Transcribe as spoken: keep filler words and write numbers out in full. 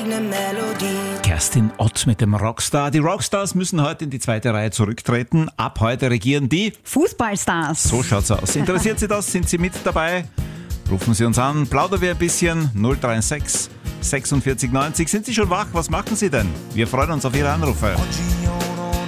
eigene Melodie. Kerstin Ott mit dem Rockstar. Die Rockstars müssen heute in die zweite Reihe zurücktreten. Ab heute regieren die Fußballstars. So schaut's aus. Interessiert Sie das? Sind Sie mit dabei? Rufen Sie uns an. Plaudern wir ein bisschen. null drei sechs sechsundvierzig neunzig. Sind Sie schon wach? Was machen Sie denn? Wir freuen uns auf Ihre Anrufe. Oggi io